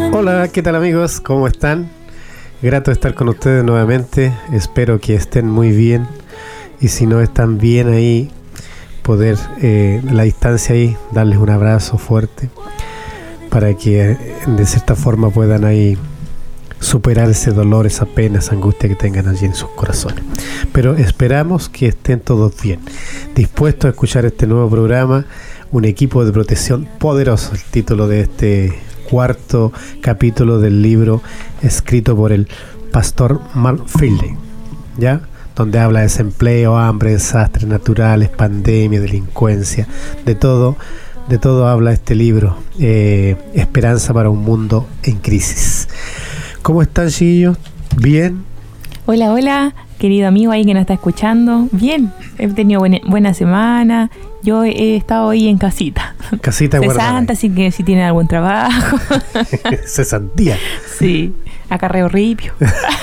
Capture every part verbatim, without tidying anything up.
Hola, ¿qué tal amigos? ¿Cómo están? Grato de estar con ustedes nuevamente. Espero que estén muy bien. Y si no están bien ahí, poder eh, a la distancia ahí darles un abrazo fuerte para que eh, de cierta forma puedan ahí superar ese dolor, esa pena, esa angustia que tengan allí en sus corazones. Pero esperamos que estén todos bien, dispuestos a escuchar este nuevo programa, un equipo de protección poderoso, el título de este cuarto capítulo del libro escrito por el pastor Mark Fielding, ¿ya? Donde habla de desempleo, hambre, desastres naturales, pandemia, delincuencia, de todo, de todo habla este libro, eh, Esperanza para un mundo en crisis. ¿Cómo están, chiquillos? ¿Bien? Hola, hola, querido amigo ahí que nos está escuchando. Bien, he tenido buena, buena semana. Yo he estado hoy en casita. Casita guardada. Cesante, así que si tienen algún trabajo. Cesantía. Sí, acarreo ripio.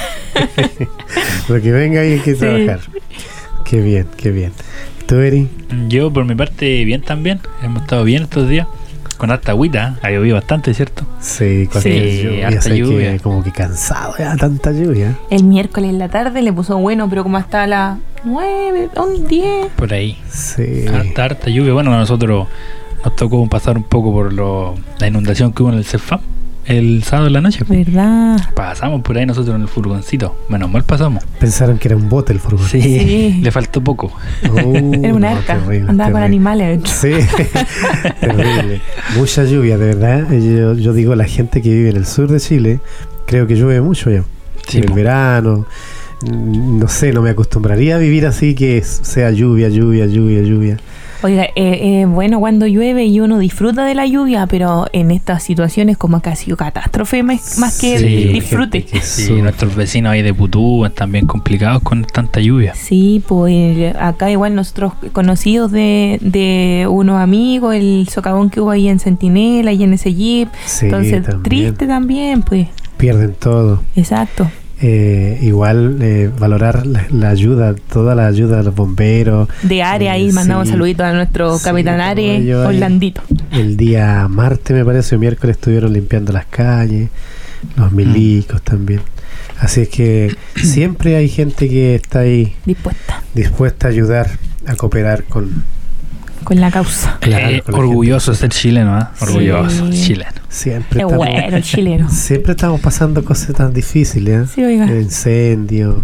Lo que venga ahí hay que trabajar. Sí. Qué bien, qué bien. ¿Tú, Eri? Yo, por mi parte, bien también. Hemos estado bien estos días. Con harta agüita, ha llovido bastante, ¿cierto? Sí, con sí, lluvia, harta lluvia. Que como que cansado ya, tanta lluvia. El miércoles en la tarde le puso bueno, pero como hasta las nueve, diez. Por ahí. Sí. Harta, harta lluvia. Bueno, a nosotros nos tocó pasar un poco por lo, la inundación que hubo en el CEFAM el sábado en la noche. ¿Verdad? Pasamos por ahí nosotros en el furgoncito. Menos mal pasamos. Pensaron que era un bote el furgón. Sí, sí. Le faltó poco. Uh, era un arca. No, terrible, andaba terrible. Con animales. Sí, terrible. Mucha lluvia, de verdad. Yo, yo digo, la gente que vive en el sur de Chile, creo que llueve mucho ya. Sí, en el verano. No sé, no me acostumbraría a vivir así, que sea lluvia, lluvia, lluvia, lluvia. Oiga, eh, eh, bueno, cuando llueve y uno disfruta de la lluvia, pero en estas situaciones como que ha sido catástrofe más, más que sí, disfrute. Que sí, nuestros vecinos ahí de Putú están bien complicados con tanta lluvia. Sí, pues acá igual nosotros conocidos de, de unos amigos, el socavón que hubo ahí en Centinela y en ese jeep. Sí, entonces también. Triste también, pues. Pierden todo. Exacto. Eh, igual eh, valorar la, la ayuda, toda la ayuda de los bomberos de área, eh, ahí mandamos sí, saluditos a nuestro sí, capitán Are, Orlandito. El día martes me parece o miércoles estuvieron limpiando las calles, los milicos mm. también, así es que siempre hay gente que está ahí dispuesta dispuesta a ayudar, a cooperar con con la causa. Claro, eh, orgulloso de ser chileno, ¿eh? Orgulloso sí. chileno. Siempre es estamos, bueno el chileno. Siempre estamos pasando cosas tan difíciles, ¿eh? Sí, oiga. Incendios,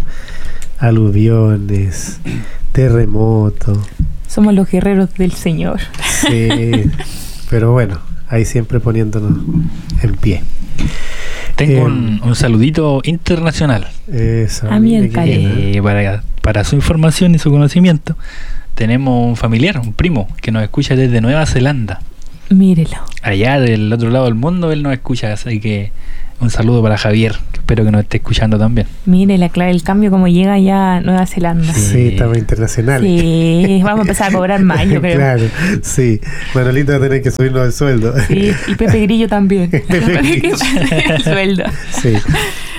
aluviones, terremotos. Somos los guerreros del Señor. Sí, pero bueno, ahí siempre poniéndonos en pie. Tengo eh, un, un saludito internacional. Eso. A mí el eh, para, para su información y su conocimiento. Tenemos un familiar, un primo, que nos escucha desde Nueva Zelanda. Mírelo. Allá del otro lado del mundo él nos escucha, así que un saludo para Javier, que espero que nos esté escuchando también. Mire la clave del cambio, como llega ya a Nueva Zelanda. Sí, sí, estamos internacionales. Sí, vamos a empezar a cobrar más, yo creo. Claro, sí. Manolito va a tener que subirnos el sueldo. Sí, y Pepe Grillo también. Pepe Grillo. El sueldo. Sí.